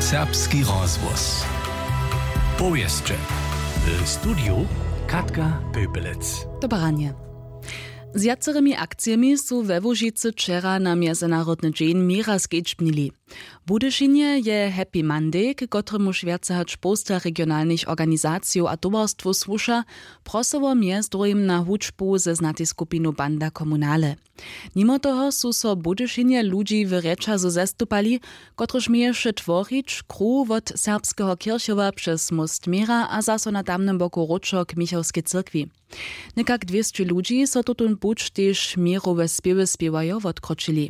Serbski rozhłos. Powieszcze. W studiu Katka Pöpelec. Dobranie. Z jacerymi akcjami są we Łužicy wczera na Międzynarodny Dzień Mira skečbnili. W Budyšinie je Happy Monday, k kotremu švjercehać posta regionalnych organizacji a towarstwo słusza, prosowo między drugim na hučbu ze znatej skupinu Banda Komunale. Mimo toho są so w Budyšinie ludzi w rečazu zestupali, kotrež mieješe tvorić kruh od serbskiego kirchowa przez most Mira a zaso na tamnym boku ročok Michałskiej cyrkwi. Nekak 200 ludzi so tutun puč tež mirowe spiewy spiewajo odkročili.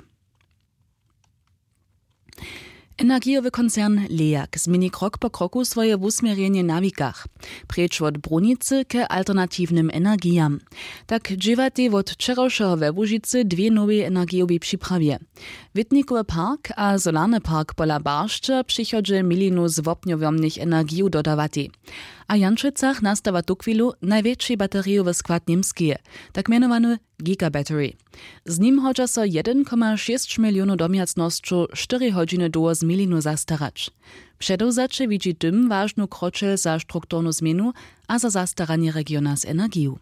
Energiowy koncern Leak zmieni krok po kroku swoje usmierenie na wikach. Precz od brunicy ke alternatywnym energijam. Tak dżiwate od wczorajszego we Łužicy dwie nowe energiowe przyprawie. Witnikowy park a solarny park pola Barszcze przychodzi milinu z wopniowomnych energiów dodawati. A Janczycach nastawa tu chwilu największy bateriowy skład niemskie, tak mianowany Gigabattery. Z nim chodzi so 1,6 milionu domiacnościu 4 godziny długo z milinu zastarać. Przedewzacze widzi tym ważną kroczel za strukturną zmianu a za zastaranie regiona z energią.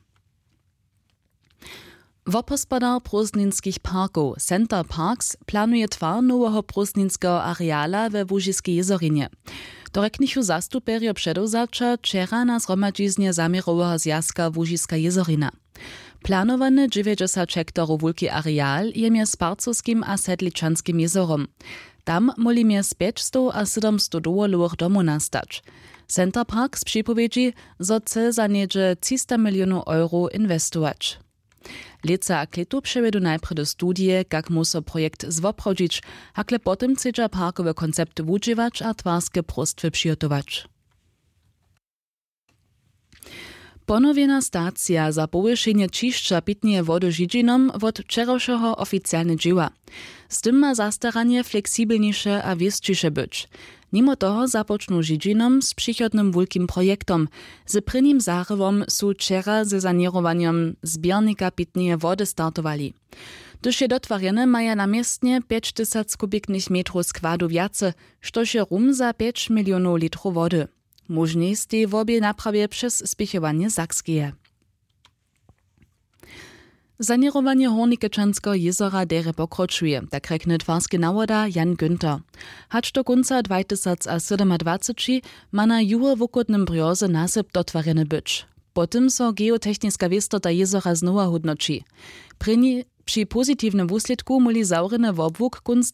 Wopospodar prózdninskich parków Center Parks planuje twar nowego prózdninskiego areala we Łužiskiej jezorinie. To reknichu zastuperio przedewzacza wczera na zgromadziznie zamierowego zjazka Łužiska jezorina. Planowany 90 hektarów wielki areal je między Parcowskim a Sedliczanskim jezorom. Tam moli między 500 a 700 dołolowych domów nastać. Center Parks przypowiedzi, że chce za niedzie 300 milionów euro inwestować. Leca a kletu przevedu najpredy studie, jak muso projekt zwoprodzić, hakle potem chcedza parkowe koncepty wudźiwać a twarskie prostwy przygotować. Ponowiena stacja za powyższenie čišća pitnie wody Židžinom od wczorajszego oficjalnie dzieła. Z tym ma zastaranie fleksibelniejsze a wieszczysze być. Mimo toho započnú Židžinom z przychodnym wielkim projektom. Z prvním zárywom sú wczera ze sanierovaniem zbiernika pitnej wody startowali. Gdyż je dotwarjene maja namiestnie 5000 kubiknych metrów składu wiace, štož je rum za 5 milionów litrów wody. Możniej z tej w obie naprawie przez spěchowanie Sakskeje. Sanierowanie Hornikečanskiego jezora dere pokročuje, tak rekne twarski nawoda Jan Günther. Hacz do końca 2027 ma na juhowokodnym brjoze nasyp dotwarjeny być. Potem so geotechniska wistota jezora znowa hodnoči. Przy pozytywnym wusledku moli zaurene wobłuk kunst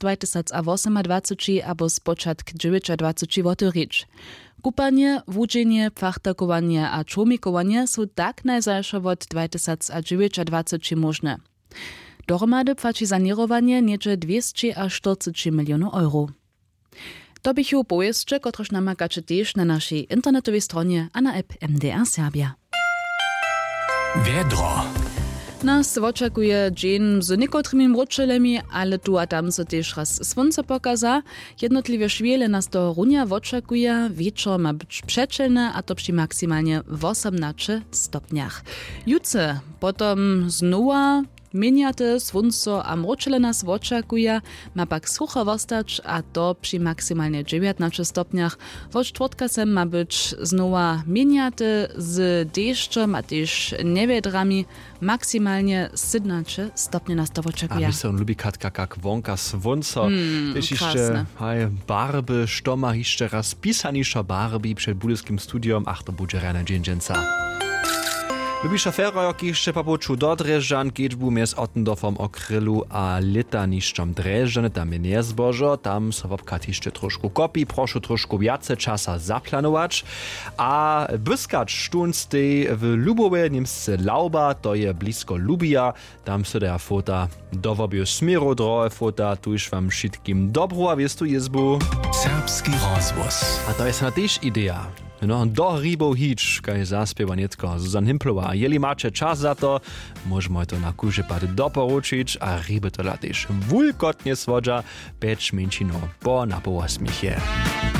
2028 albo z początku 2029 wotorić. Kupanie, wódźenie, pachtakowanie a człomikowanie są tak najzajsze od 2029 możne. Dohromady płaci sanierowanie niecze 240 milionów euro. To bychu powieszcze, kotreż namakacie też na naszej internetowej stronie a na app MDR Serbia. Wiedro. Nas oczekuje dzień z niekotrymi mručelemi, ale tu a tam se też raz słońce pokaza. Jednotliwe szwiele nas do runia oczekuje. Wieczór ma być przeczelny, a to przy maksymalnie 18 stopniach. Jutro potem znowu miniate słońce a mručele nas oczekuje. Ma pak sucho wostać, a to przy maksymalnie 19 stopniach. Od czwartka sem ma być znowu miniate z deszczem a też niewiedrami. Maksymalnie 17 stopni nas to oczekuje. A mi się lubi Katka jak wonka słońca. Też jeszcze barby, stoma jeszcze raz pisanisza barby przed budyskim studium. Ach, to będzie rana dzięczenca. Lubi szafero, jak jeszcze popoczu do Dreżan, kiedźbu między Ottendorfom okrylu a Litaniszczom Dreżan, tam nie zbożo, tam so wopkat jeszcze troszkę kopi, proszę troszkę więcej czasa zaplanować, a byskacz sztunstej w Lubowie niemsce Lauba, to je blisko Lubija, tam so der fota dowobiu smiru drohe fota, tu już wam wszystkim dobro, a wiesz tu jezbu. Serbski rozhłos. A to jest na też idea. No, do rybov hič, kaj zaspieva netko Zuzan Himplova. Jeli macie czas za to, możemy to na kurze pady doporučić, a ryby to latyš vulkotnie svodža, 5 minčino po napoła smiechie.